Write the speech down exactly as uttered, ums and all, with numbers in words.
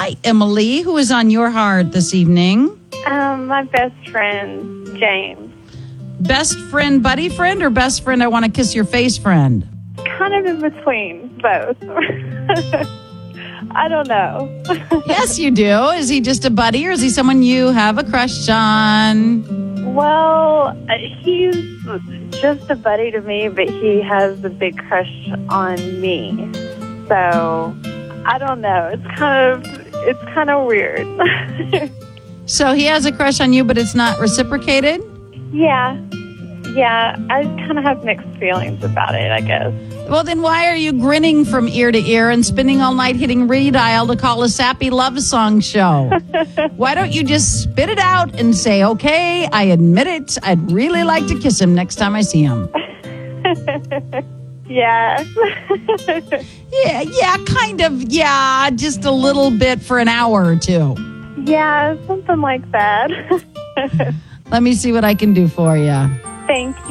Hi, Emily. Who is on your heart this evening? Um, my best friend, James. Best friend, buddy friend, or best friend, I want to kiss your face friend? Kind of in between both. I don't know. Yes, you do. Is he just a buddy, or is he someone you have a crush on? Well, uh, he's just a buddy to me, but he has a big crush on me. So, I don't know. It's kind of, it's kind of weird. So he has a crush on you, but it's not reciprocated? Yeah. Yeah, I kind of have mixed feelings about it, I guess. Well, then why are you grinning from ear to ear and spending all night hitting redial to call a sappy love song show? Why don't you just spit it out and say, okay, I admit it. I'd really like to kiss him next time I see him. Yeah. Yeah, yeah, kind of. Yeah, just a little bit for an hour or two. Yeah, something like that. Let me see what I can do for you. Thank you.